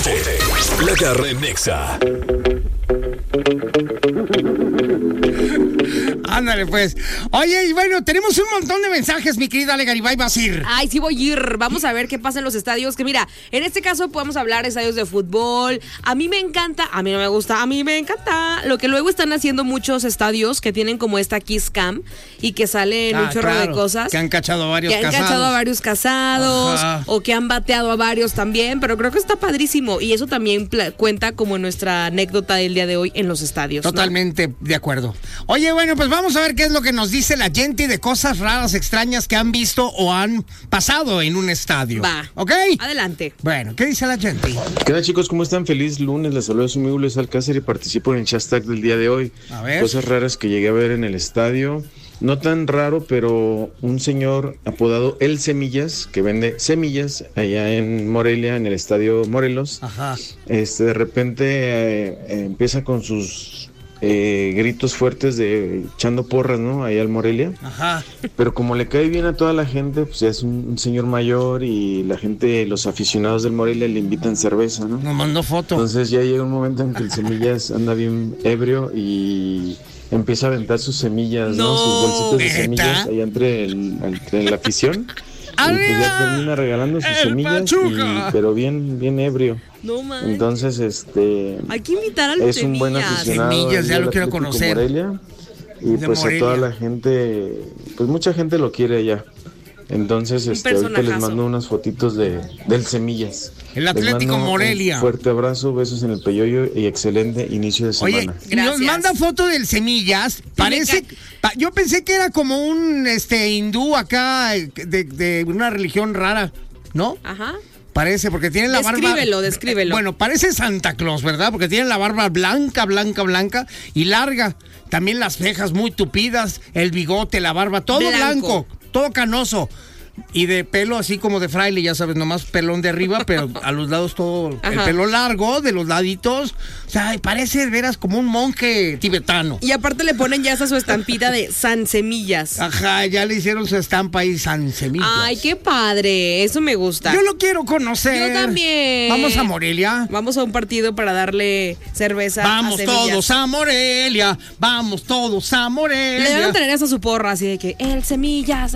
Placa Remexa. Ándale, pues. Oye, y bueno, tenemos un montón de mensajes, mi querida Ale Garibay Basir. Ay, sí voy a ir. Vamos a ver qué pasa en los estadios. Que mira, en este caso podemos hablar de estadios de fútbol. A mí me encanta, a mí no me gusta, a mí me encanta. Lo que luego están haciendo muchos estadios que tienen como esta Kiss Cam y que salen un chorro de cosas. Que han cachado a varios casados. Que han cachado a varios casados. Ajá. O que han bateado a varios también. Pero creo que está padrísimo. Y eso también cuenta como nuestra anécdota del día de hoy en los estadios. Totalmente de acuerdo. Oye, bueno, pues vamos a ver qué es lo que nos dice la gente de cosas raras, extrañas que han visto o han pasado en un estadio. Va. ¿Ok? Adelante. Bueno, ¿qué dice la gente? ¿Qué tal, chicos? ¿Cómo están? Feliz lunes. Les saluda su amigo Luis Alcácer y participo en el hashtag del día de hoy. A ver. Cosas raras que llegué a ver en el estadio. No tan raro, pero un señor apodado El Semillas, que vende semillas allá en Morelia, en el estadio Morelos. Ajá. De repente empieza con sus gritos fuertes de echando porras, ¿no? Allá al Morelia. Ajá. Pero como le cae bien a toda la gente, pues ya es un señor mayor y la gente, los aficionados del Morelia le invitan cerveza, ¿no? Nos mandó foto. Entonces ya llega un momento en que el Semillas anda bien ebrio y empieza a aventar sus semillas, ¿no? Sus bolsitas de semillas allá entre la afición. Y pues ya termina regalando sus semillas, pero bien ebrio. No man. Entonces, hay que invitar a los es un buen aficionado. Semillas, ya lo quiero Atlético conocer. Morelia, y pues Morelia. a toda la gente, pues mucha gente lo quiere allá. Entonces, ahorita les mando unas fotitos del Semillas. El Atlético Morelia. Un fuerte abrazo, besos en el peyoyo y excelente inicio de semana. Oye, nos manda foto del Semillas. Parece, yo pensé que era como un hindú acá de una religión rara, ¿no? Ajá. Parece, porque tiene la barba... Descríbelo. Bueno, parece Santa Claus, ¿verdad? Porque tiene la barba blanca y larga. También las cejas muy tupidas, el bigote, la barba, todo blanco, todo canoso. Y de pelo así como de fraile, ya sabes, nomás pelón de arriba, pero a los lados todo, el pelo largo, de los laditos. O sea, parece de veras como un monje tibetano. Y aparte le ponen ya hasta su estampita de San Semillas. Ajá, ya le hicieron su estampa ahí, San Semillas. Ay, qué padre, eso me gusta. Yo lo quiero conocer. Yo también. Vamos a Morelia. Vamos a un partido para darle cerveza Vamos a Semillas. todos a Morelia, vamos todos a Morelia. Le deben tener hasta su porra, así de que el Semillas.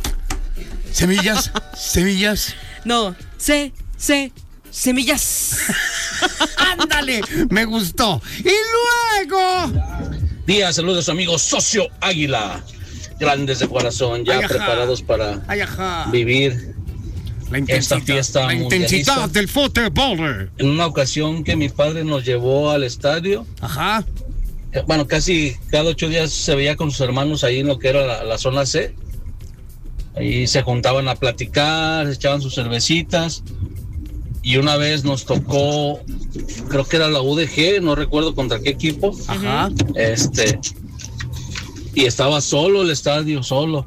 Semillas. No, Semillas. Ándale, me gustó. Y luego... Días, saludos a su amigo Socio Águila. Grandes de corazón, ya preparados para vivir esta fiesta la intensidad del fútbol. En una ocasión que mi padre nos llevó al estadio. Ajá. Bueno, casi cada 8 días se veía con sus hermanos ahí en lo que era la zona C. Ahí se juntaban a platicar, se echaban sus cervecitas. Y una vez nos tocó, creo que era la UDG, no recuerdo contra qué equipo. Ajá. Y estaba solo el estadio, solo.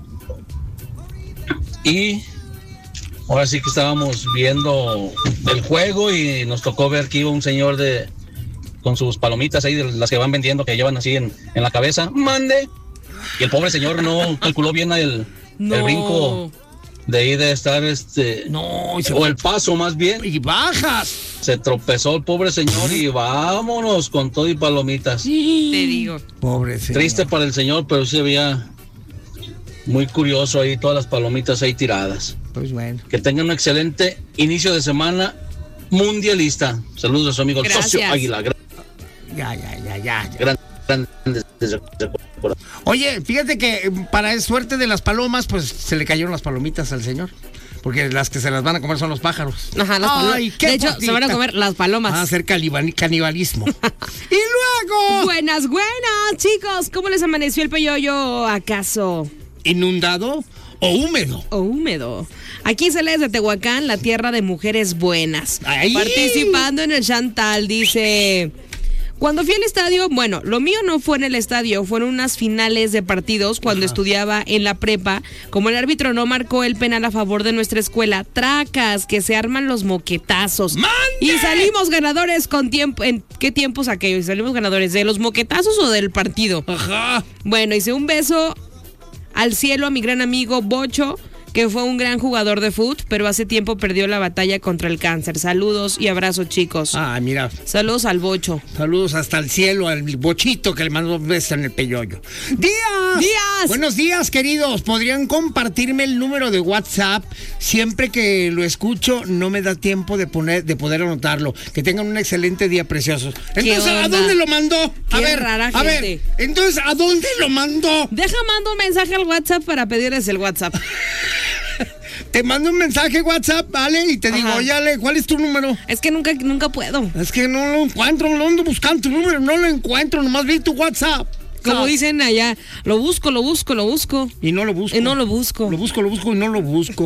Y ahora sí que estábamos viendo el juego y nos tocó ver que iba un señor con sus palomitas ahí, de las que van vendiendo, que llevan así en la cabeza. ¡Mande! Y el pobre señor no calculó bien el brinco de ahí de estar o el paso más bien. Y bajas. Se tropezó el pobre señor y vámonos con todo y palomitas. Sí. Te digo. Pobre señor. Triste para el señor, pero se veía muy curioso ahí, todas las palomitas ahí tiradas. Pues bueno. Que tengan un excelente inicio de semana mundialista. Saludos a su amigo Socio Águila. Ya. Grandes. Oye, fíjate que para suerte de las palomas, pues se le cayeron las palomitas al señor. Porque las que se las van a comer son los pájaros. Ajá, las palomas. De hecho, potita. se van a comer las palomas. Van a hacer canibalismo. Y luego... Buenas, chicos. ¿Cómo les amaneció el peyoyo, acaso? ¿Inundado o húmedo? Aquí se lee desde Tehuacán, la tierra de mujeres buenas. ¡Ay! Participando en el Chantal, dice... Cuando fui al estadio, bueno, lo mío no fue en el estadio, fueron unas finales de partidos cuando estudiaba en la prepa. Como el árbitro no marcó el penal a favor de nuestra escuela, tracas, que se arman los moquetazos. ¡Mande! Y salimos ganadores con tiempo. ¿En qué tiempos aquellos? ¿Salimos ganadores de los moquetazos o del partido? Ajá. Bueno, hice un beso al cielo a mi gran amigo Bocho, que fue un gran jugador de fútbol, pero hace tiempo perdió la batalla contra el cáncer. Saludos y abrazos, chicos. Ah, mira. Saludos al Bocho. Saludos hasta el cielo, al Bochito que le mandó besos en el peyoyo. ¡Días! ¡Días! Buenos días, queridos. ¿Podrían compartirme el número de WhatsApp? Siempre que lo escucho, no me da tiempo de poder anotarlo. Que tengan un excelente día, preciosos. Entonces, ¿a dónde lo mandó? Qué rara gente. A ver, entonces, ¿a dónde lo mandó? Mando un mensaje al WhatsApp para pedirles el WhatsApp. Te mando un mensaje WhatsApp, ¿vale? Y te digo, oye, Ale, ¿cuál es tu número? Es que nunca puedo. Es que no lo encuentro, lo ando buscando tu número, no lo encuentro, nomás vi tu WhatsApp. Como dicen allá, lo busco. Y no lo busco. Y no lo busco. Lo busco y no lo busco.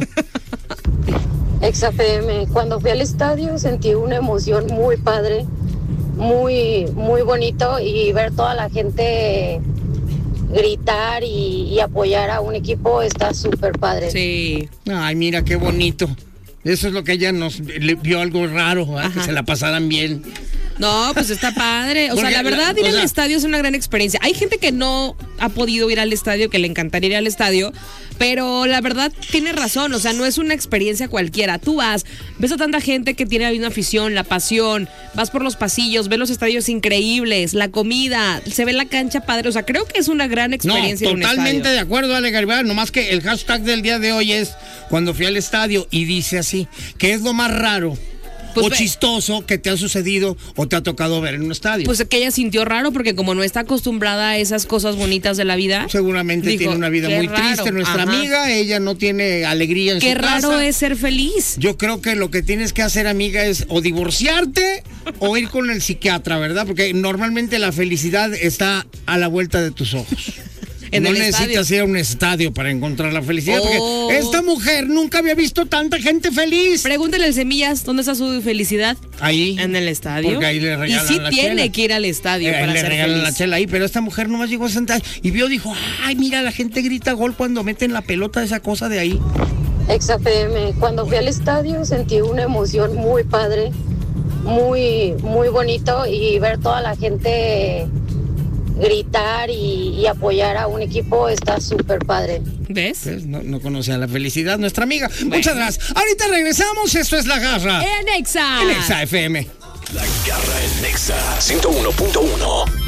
XFM, cuando fui al estadio sentí una emoción muy padre, muy, muy bonito, y ver toda la gente gritar y apoyar a un equipo está súper padre. Sí. Ay, mira qué bonito. Eso es lo que ella le vio algo raro, que se la pasaran bien. No, pues está padre. O sea, la verdad, ir al estadio es una gran experiencia. Hay gente que no ha podido ir al estadio, que le encantaría ir al estadio, pero la verdad tiene razón. O sea, no es una experiencia cualquiera. Tú ves a tanta gente que tiene la misma afición, la pasión, vas por los pasillos, ves los estadios increíbles, la comida, se ve la cancha padre. O sea, creo que es una gran experiencia. No, totalmente de acuerdo, Ale Garibay. Nomás que el hashtag del día de hoy es cuando fui al estadio, y dice así, que es lo más raro o chistoso que te ha sucedido o te ha tocado ver en un estadio. Pues que ella sintió raro porque como no está acostumbrada a esas cosas bonitas de la vida. Seguramente tiene una vida muy triste. Nuestra amiga, ella no tiene alegría en su casa. Qué raro es ser feliz. Yo creo que lo que tienes que hacer, amiga, es o divorciarte o ir con el psiquiatra, ¿verdad? Porque normalmente la felicidad está a la vuelta de tus ojos. No necesitas ir a un estadio para encontrar la felicidad, porque esta mujer nunca había visto tanta gente feliz. Pregúntale al Semillas, ¿dónde está su felicidad? Ahí. En el estadio. Porque ahí le regalan la chela. Y sí tiene que ir al estadio para le ser regalan feliz. la chela ahí, pero esta mujer nomás llegó a sentar y dijo, ay, mira, la gente grita gol cuando meten la pelota, esa cosa de ahí. XFM, cuando fui al estadio sentí una emoción muy padre, muy, muy bonito, y ver toda la gente gritar y apoyar a un equipo está súper padre. ¿Ves? No conocía la felicidad nuestra amiga. Bueno. Muchas gracias. Ahorita regresamos. Esto es La Garra en Exa. En Exa FM. La Garra en Exa 101.1.